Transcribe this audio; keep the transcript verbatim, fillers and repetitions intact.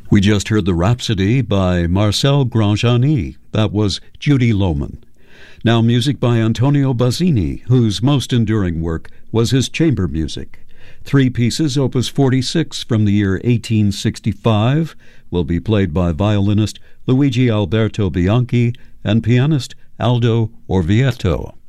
We just heard the Rhapsody by Marcel Grandjeanny. That was Judy Lohman. Now music by Antonio Bazzini, whose most enduring work was his chamber music. Three pieces, opus forty-six from the year eighteen sixty-five, will be played by violinist Luigi Alberto Bianchi and pianist Aldo Orvieto.